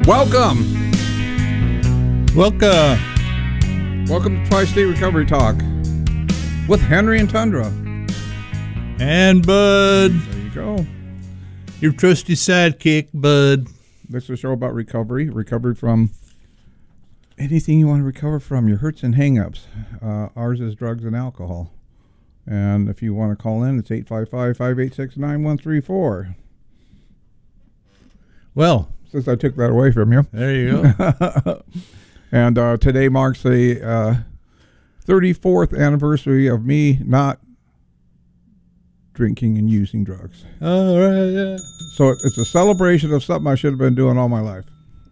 Welcome Welcome to Tri-State Recovery Talk with Henry and Tundra. And Bud. There you go. Your trusty sidekick, Bud. This is a show about recovery from anything you want to recover from, your hurts and hang-ups. Ours is drugs and alcohol. And if you want to call in, it's 855-586-9134. Well, since I took that away from you. There you go. And today marks the 34th anniversary of me not drinking and using drugs. All right, yeah. So it's a celebration of something I should have been doing all my life.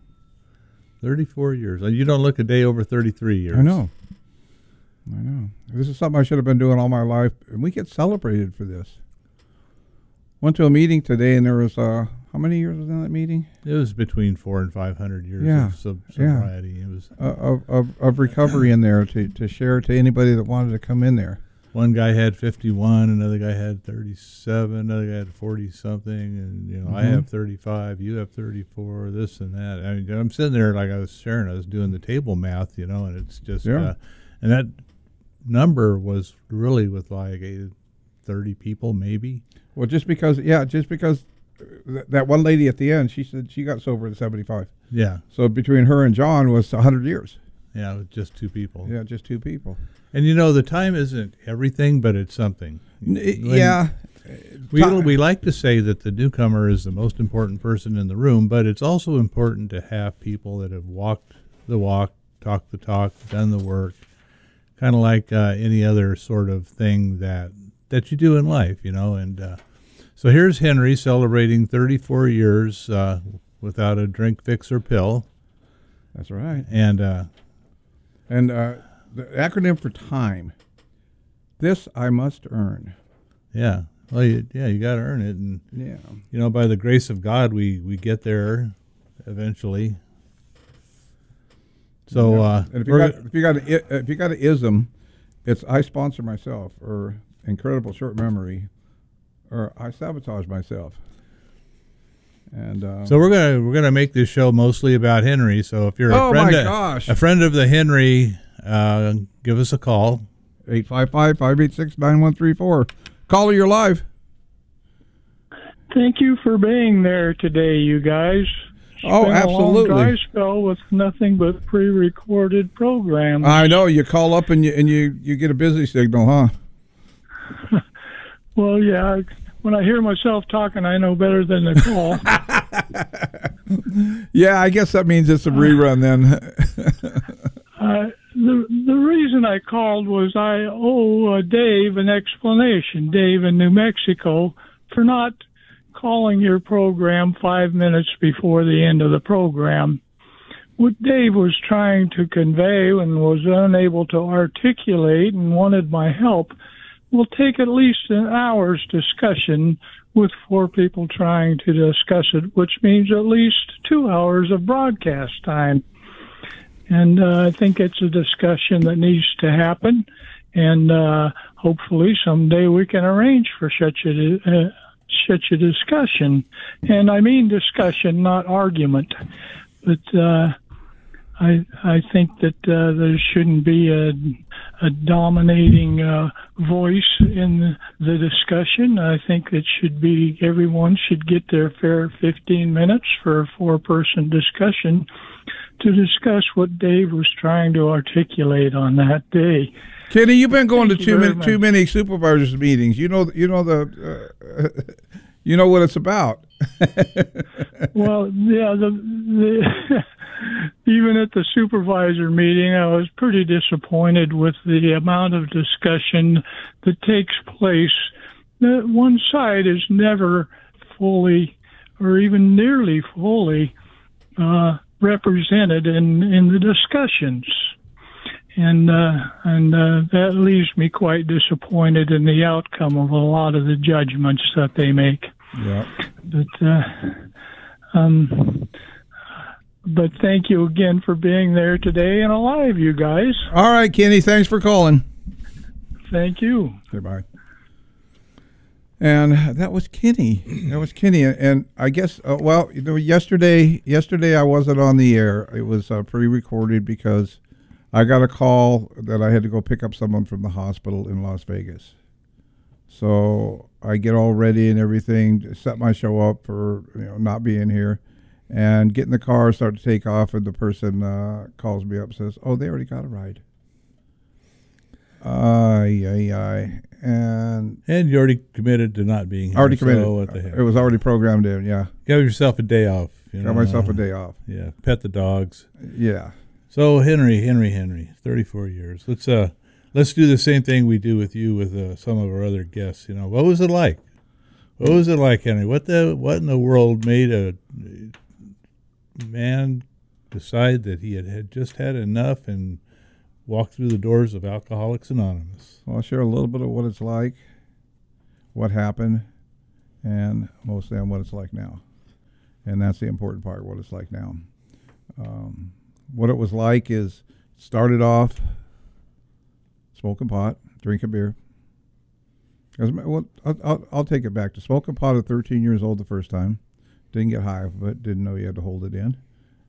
34 years. You don't look a day over 33 years. I know. This is something I should have been doing all my life, and we get celebrated for this. Went to a meeting today, and there was, how many years was in that meeting? It was between 400 and 500 years of sobriety. Yeah. It was of recovery in there to share to anybody that wanted to come in there. One guy had 51, another guy had 37, another guy had 40-something, and, I have 35, you have 34, this and that. I mean, I'm sitting there like I was doing the table math, and it's just, and that number was really with like 30 people maybe. Well, just because that one lady at the end, she said she got sober at 75. Yeah. So between her and John was 100 years. Yeah, with just two people. Yeah, just two people. And the time isn't everything, but it's something. Yeah. We like to say that the newcomer is the most important person in the room, but it's also important to have people that have walked the walk, talked the talk, done the work, kind of like any other sort of thing that you do in life, And so here's Henry celebrating 34 years without a drink, fix, or pill. That's right. And the acronym for time. This I must earn. Yeah. Well, you got to earn it, and by the grace of God, we get there eventually. So, and if you got an ism, it's I sponsor myself, or incredible short memory, or I sabotage myself. And so we're gonna make this show mostly about Henry. So if you're a friend of the Henry, give us a call. 855-586-9134. Caller, you're live. Thank you for being there today, you guys. Absolutely. A long dry spell with nothing but pre-recorded programs. I know. You call up and you get a busy signal, huh? Well, yeah. When I hear myself talking, I know better than to call. Yeah, I guess that means it's a rerun then. The reason I called was I owe Dave an explanation, Dave in New Mexico, for not calling your program 5 minutes before the end of the program. What Dave was trying to convey and was unable to articulate and wanted my help will take at least an hour's discussion with 4 people trying to discuss it, which means at least 2 hours of broadcast time. And I think it's a discussion that needs to happen, and hopefully someday we can arrange for such a discussion. And I mean discussion, not argument. But I think that there shouldn't be a dominating voice in the discussion. I think it should be everyone should get their fair 15 minutes for a 4-person discussion to discuss what Dave was trying to articulate on that day. Kenny, you've been going to too many supervisors meetings. You know what it's about. Well, yeah, even at the supervisor meeting, I was pretty disappointed with the amount of discussion that takes place. One side is never fully, or even nearly fully, represented in the discussions. And that leaves me quite disappointed in the outcome of a lot of the judgments that they make. Yeah. But thank you again for being there today and alive, you guys. All right, Kenny, thanks for calling. Thank you. Goodbye. And that was Kenny. That was Kenny. And I guess, yesterday I wasn't on the air. It was pre-recorded because I got a call that I had to go pick up someone from the hospital in Las Vegas. So I get all ready and everything, set my show up for not being here, and get in the car, start to take off, and the person calls me up and says, "Oh, they already got a ride." And you already committed to not being here. Already committed. So what the heck? It was already programmed in. Yeah, Give yourself a day off. got myself a day off. Yeah, pet the dogs. Yeah. So Henry, 34 years. Let's do the same thing we do with you with some of our other guests. What was it like? What was it like, Henry? What in the world made a man decide that he had just had enough and walk through the doors of Alcoholics Anonymous? Well, I'll share a little bit of what it's like, what happened, and mostly on what it's like now. And that's the important part, what it's like now. What it was like is, started off smoking pot, drinking beer. I'll take it back to smoking pot at 13 years old the first time. Didn't get high of it, didn't know you had to hold it in.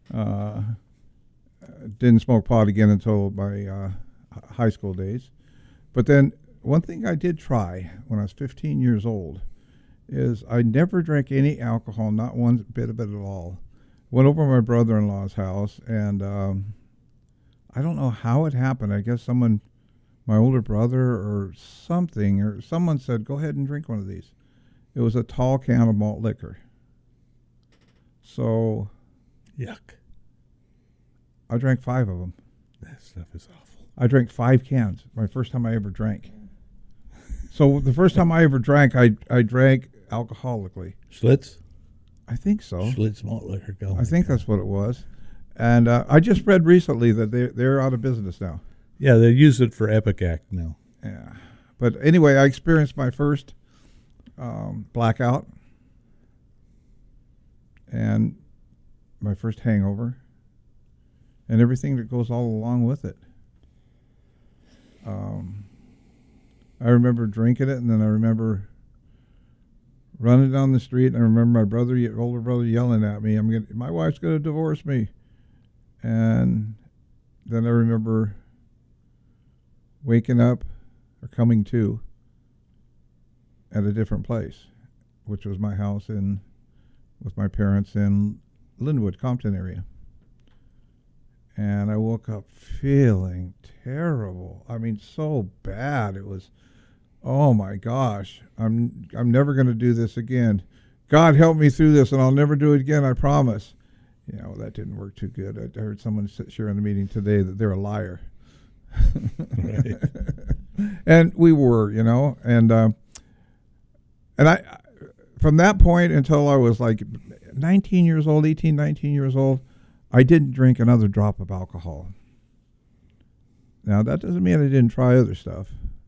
Didn't smoke pot again until my high school days. But then one thing I did try when I was 15 years old is I never drank any alcohol, not one bit of it at all. Went over to my brother-in-law's house, and I don't know how it happened. I guess my older brother or someone said, "Go ahead and drink one of these." It was a tall can of malt liquor. So Yuck. I drank 5 of them. That stuff is awful. I drank 5 cans. My first time I ever drank. So the first time I ever drank, I drank alcoholically. Schlitz? I think so. Schlitz malt liquor. I think that's what it was. And I just read recently that they're out of business now. Yeah, they use it for Epicac now. Yeah. But anyway, I experienced my first blackout and my first hangover and everything that goes all along with it. I remember drinking it, and then I remember running down the street, and I remember my older brother yelling at me, "My wife's going to divorce me." And then I remember waking up or coming to at a different place, which was my house with my parents in Linwood, Compton area. And I woke up feeling terrible. I mean, so bad. It was, oh my gosh, I'm never going to do this again. God help me through this, and I'll never do it again, I promise. That didn't work too good. I heard someone share in the meeting today that they're a liar. Right. And we were, and I, from that point until I was like 19 years old, 18, 19 years old, I didn't drink another drop of alcohol. Now, that doesn't mean I didn't try other stuff.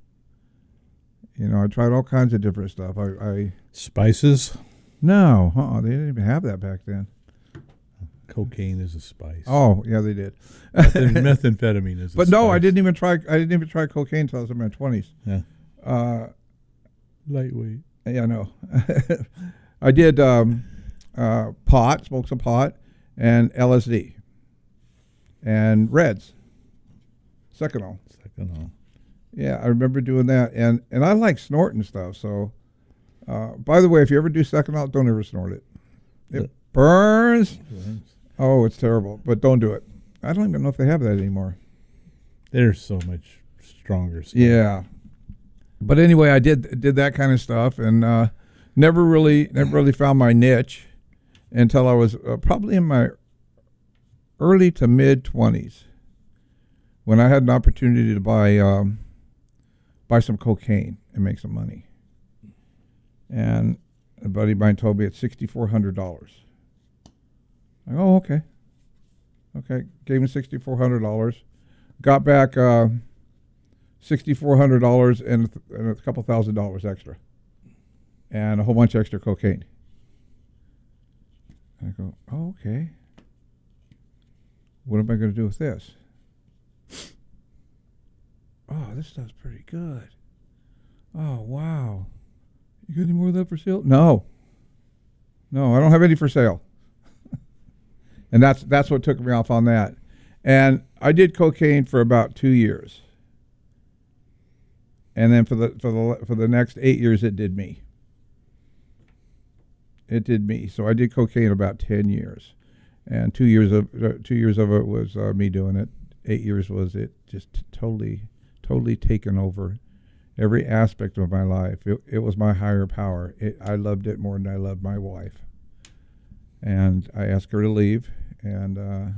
I tried all kinds of different stuff. Spices? No, they didn't even have that back then. Cocaine is a spice. Oh, yeah, they did. Methamphetamine is a But spice. no, I didn't even try cocaine until I was in my 20s. Yeah. Lightweight. Yeah, no. I did pot, smoked some pot, and LSD, and Reds, Seconal. Yeah, I remember doing that, and I like snorting stuff. So, by the way, if you ever do Seconal, don't ever snort it. It burns. Oh, it's terrible, but don't do it. I don't even know if they have that anymore. They're so much stronger stuff. Yeah, but anyway, I did that kind of stuff, and never really found my niche until I was probably in my early to mid 20s, when I had an opportunity to buy some cocaine and make some money. And a buddy of mine told me it's $6,400. I go, oh, okay. Okay, gave him $6,400. Got back $6,400 and a couple $1,000 extra, and a whole bunch of extra cocaine. I go, oh, okay. What am I going to do with this? Oh, this stuff's pretty good. Oh, wow. You got any more of that for sale? No. No, I don't have any for sale. And that's what took me off on that. And I did cocaine for about 2 years. And then for the next 8 years, it did me. It did me. So I did cocaine about 10 years, and 2 years of it was me doing it. 8 years was it just totally taken over every aspect of my life. It was my higher power. I loved it more than I loved my wife, and I asked her to leave, and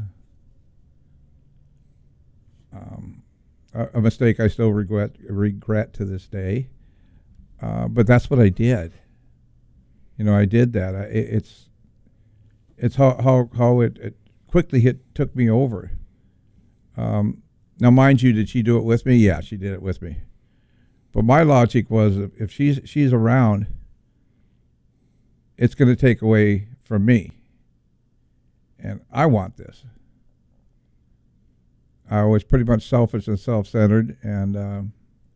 a mistake I still regret to this day. But that's what I did. I did that. It's how it quickly took me over. Now, mind you, did she do it with me? Yeah, she did it with me. But my logic was, if she's around, it's going to take away from me, and I want this. I was pretty much selfish and self-centered, and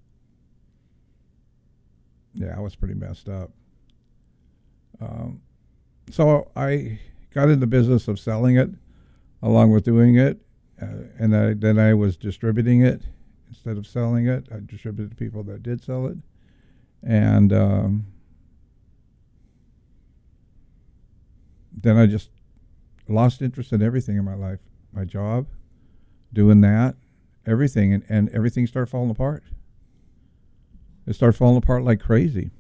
yeah, I was pretty messed up. So I got in the business of selling it, along with doing it, and then I was distributing it instead of selling it. I distributed to people that did sell it, and then I just lost interest in everything in my life. My job, doing that, everything, and everything started falling apart. It started falling apart like crazy.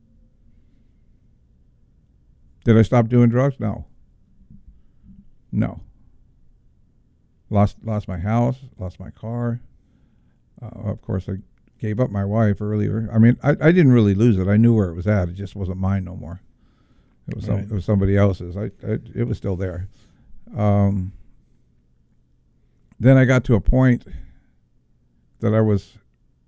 Did I stop doing drugs? No. Lost my house, lost my car. Of course, I gave up my wife earlier. I mean, I didn't really lose it. I knew where it was at. It just wasn't mine no more. It was it was somebody else's. It was still there. Then I got to a point that I was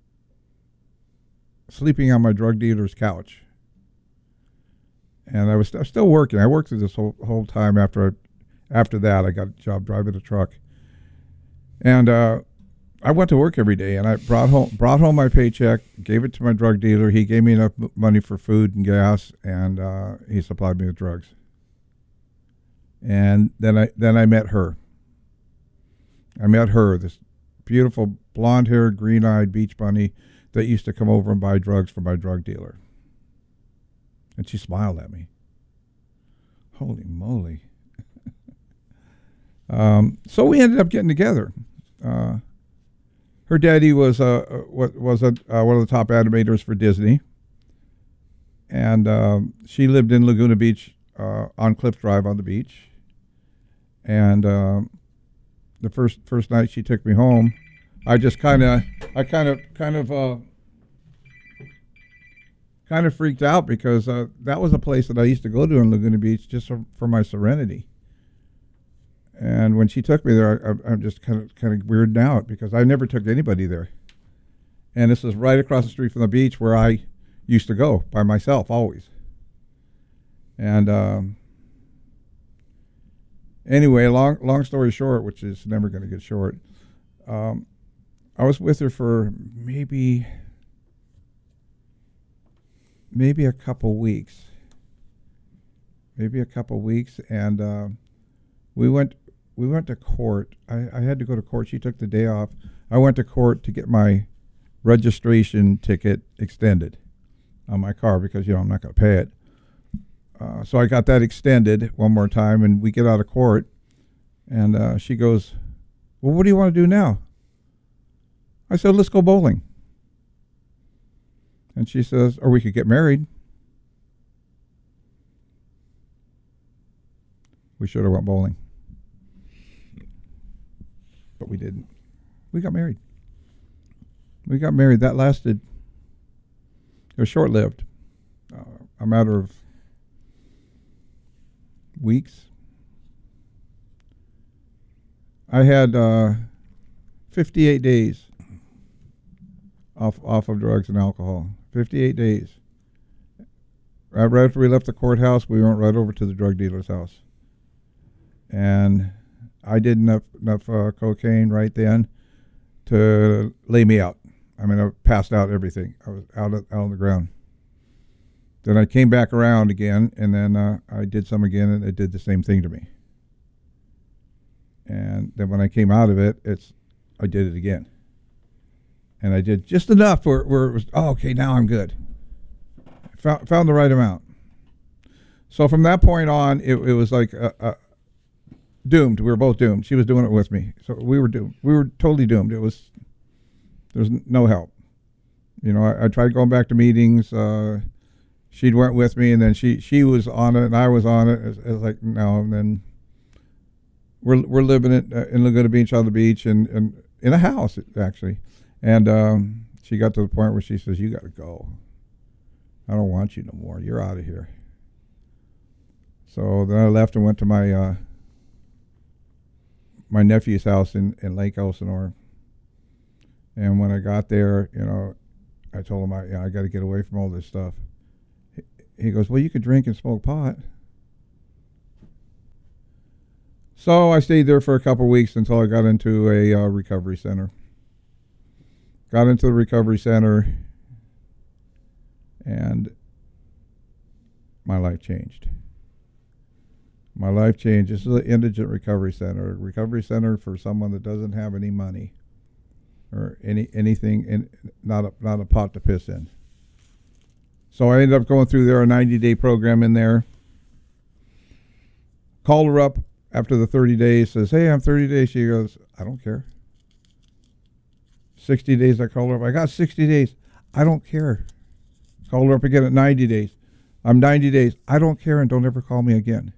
sleeping on my drug dealer's couch. And I was still working. I worked through this whole time. After that, I got a job driving a truck, and I went to work every day. And I brought home my paycheck, gave it to my drug dealer. He gave me enough money for food and gas, and he supplied me with drugs. And then I met her. This beautiful blonde-haired, green-eyed beach bunny that used to come over and buy drugs from my drug dealer. And she smiled at me. Holy moly. So we ended up getting together. Her daddy was one of the top animators for Disney. And she lived in Laguna Beach on Cliff Drive on the beach. And the first night she took me home, I just kind of freaked out, because that was a place that I used to go to in Laguna Beach just for my serenity. And when she took me there, I'm just kind of weirded out, because I never took anybody there. And this is right across the street from the beach where I used to go by myself always. And anyway, long story short, which is never going to get short, I was with her for maybe a couple weeks. And we went to court. I had to go to court. She took the day off. I went to court to get my registration ticket extended on my car, because I'm not going to pay it. So I got that extended one more time, and we get out of court, and she goes, "Well, what do you want to do now?" I said, "Let's go bowling." And she says, "Or we could get married." We should have went bowling, but we didn't. We got married. That lasted, it was short-lived, a matter of weeks. I had 58 days off of drugs and alcohol. 58 days. Right after we left the courthouse, we went right over to the drug dealer's house. And I did enough cocaine right then to lay me out. I mean, I passed out everything. I was out on the ground. Then I came back around again, and then I did some again, and it did the same thing to me. And then when I came out of it, I did it again. And I did just enough where it was, oh, okay, now I'm good. Found the right amount. So from that point on, it was like doomed. We were both doomed. She was doing it with me. So we were doomed. We were totally doomed. There's no help. You know, I tried going back to meetings. She went with me, and then she was on it, and I was on it. It was like, no, and then we're living it in Laguna Beach on the beach, and in a house, actually. And she got to the point where she says, you got to go. I don't want you no more. You're out of here. So then I left and went to my my nephew's house in Lake Elsinore. And when I got there, you know, I told him I got to get away from all this stuff. He goes, well, you could drink and smoke pot. So I stayed there for a couple of weeks until I got into a recovery center. Got into the recovery center, and my life changed. My life changed. This is an indigent recovery center. A recovery center for someone that doesn't have any money or anything, and not a pot to piss in. So I ended up going through there, a 90-day program in there. Called her up after the 30 days, says, hey, I'm 30 days. She goes, I don't care. 60 days, I called her up. I got 60 days. I don't care. Called her up again at 90 days. I'm 90 days. I don't care, and don't ever call me again.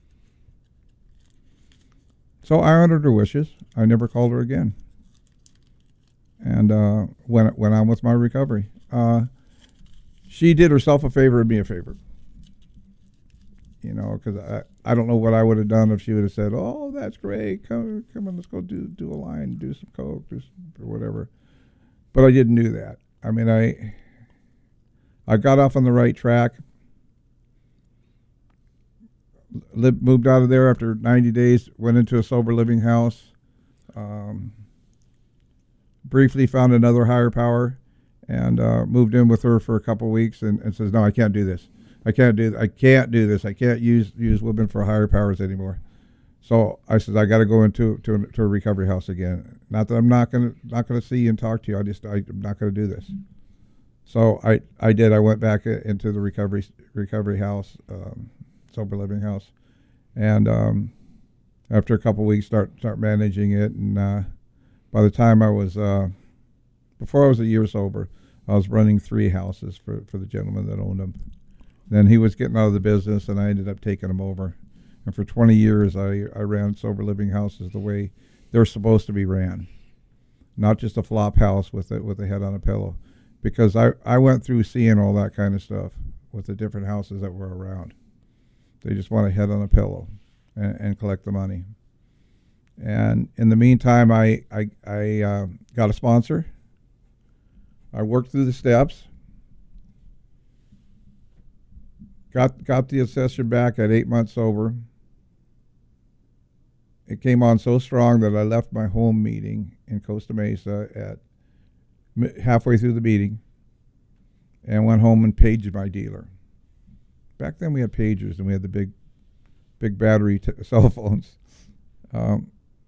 So I honored her wishes. I never called her again. And went on with my recovery. She did herself a favor and me a favor. You know, because I don't know what I would have done if she would have said, oh, that's great. Come on, let's go do a line, do some coke, or whatever. But I didn't do that. I mean, I got off on the right track. Moved out of there after 90 days, went into a sober living house. Briefly found another higher power, and moved in with her for a couple of weeks, and says, no, I can't do this. I can't do this. I can't use women for higher powers anymore. So I said, I got to go into a recovery house again. Not that I'm not gonna see you and talk to you. I'm not gonna do this. So I did. I went back into the recovery house, sober living house, and after a couple of weeks, start managing it. And by the time I was before I was a year sober, I was running 3 houses for the gentleman that owned them. Then he was getting out of the business, and I ended up taking him over. And for 20 years, I ran sober living houses the way they're supposed to be ran, not just a flop house with a head on a pillow, because I went through seeing all that kind of stuff with the different houses that were around. They just want a head on a pillow and collect the money. And in the meantime, I got a sponsor. I worked through the steps. Got the session back at 8 months sober. It came on so strong that I left my home meeting in Costa Mesa at halfway through the meeting and went home and paged my dealer. Back then we had pagers, and we had the big battery cell phones. And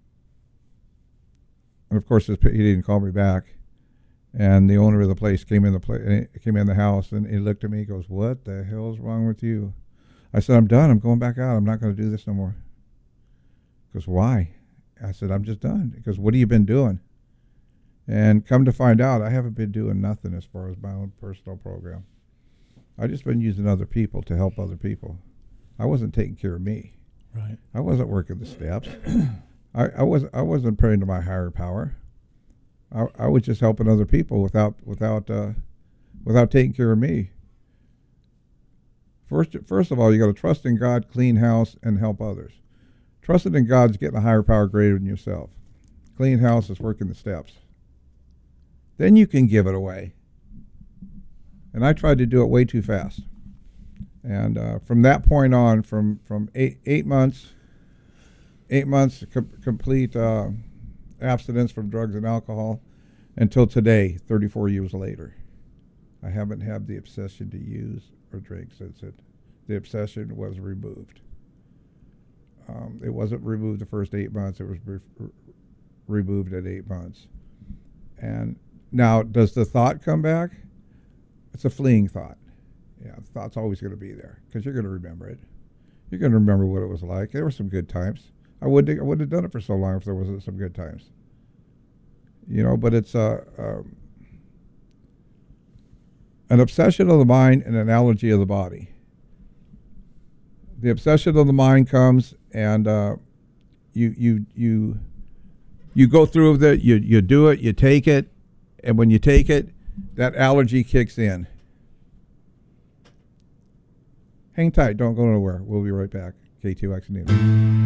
of course, he didn't call me back. And the owner of the place came in the house, and he looked at me. He goes, "What the hell's wrong with you?" I said, "I'm done. I'm going back out. I'm not going to do this no more." He goes, "Why?" I said, "I'm just done." He goes, "What have you been doing?" And come to find out, I haven't been doing nothing as far as my own personal program. I just been using other people to help other people. I wasn't taking care of me. Right. I wasn't working the steps. I wasn't praying to my higher power. I was just helping other people without taking care of me. First of all, you got to trust in God, clean house, and help others. Trusting in God is getting a higher power greater than yourself. Clean house is working the steps. Then you can give it away. And I tried to do it way too fast. And from that point on, from 8 months, complete abstinence from drugs and alcohol, until today, 34 years later, I haven't had the obsession to use or drink since the obsession was removed. It wasn't removed the first 8 months. It was removed at 8 months. And now, does the thought come back? It's a fleeing thought. Yeah, the thought's always going to be there because you're going to remember it. You're going to remember what it was like. There were some good times. I wouldn't have done it for so long if there wasn't some good times. But it's an obsession of the mind and an allergy of the body. The obsession of the mind comes and you go through with it, you do it, you take it, and when you take it, that allergy kicks in. Hang tight, don't go nowhere. We'll be right back. K2X News.